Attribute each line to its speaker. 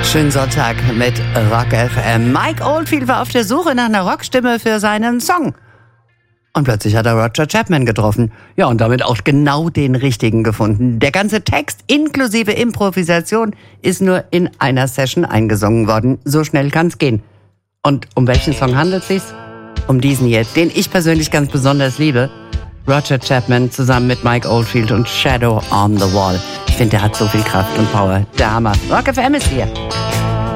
Speaker 1: Schönen Sonntag mit Rock FM. Mike Oldfield war auf der Suche nach einer Rockstimme für seinen Song. Und plötzlich hat er Roger Chapman getroffen. Ja, und damit auch genau den richtigen gefunden. Der ganze Text inklusive Improvisation ist nur in einer Session eingesungen worden. So schnell kann's gehen. Und um welchen Song handelt es sich? Um diesen jetzt, den ich persönlich ganz besonders liebe. Roger Chapman zusammen mit Mike Oldfield und Shadow on the Wall. Ich finde, der hat so viel Kraft und Power. Der Hammer. Rock FM ist hier.